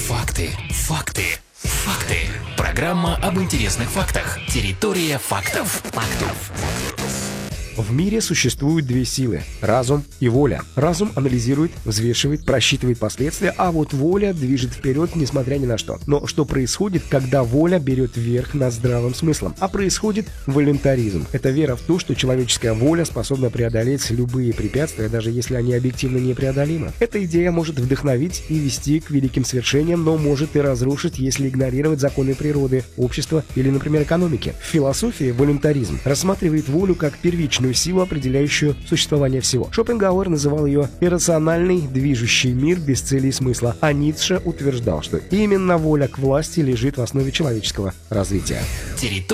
Факты, факты, факты. Программа об интересных фактах. Территория фактов. В мире существуют две силы – разум и воля. Разум анализирует, взвешивает, просчитывает последствия, а вот воля движет вперед, несмотря ни на что. Но что происходит, когда воля берет верх над здравым смыслом? А происходит волюнтаризм. Это вера в то, что человеческая воля способна преодолеть любые препятствия, даже если они объективно непреодолимы. Эта идея может вдохновить и вести к великим свершениям, но может и разрушить, если игнорировать законы природы, общества или, например, экономики. В философии волюнтаризм рассматривает волю как первичную силу, определяющую существование всего. Шопенгауэр называл ее иррациональный, движущий мир без цели и смысла, а Ницше утверждал, что именно воля к власти лежит в основе человеческого развития.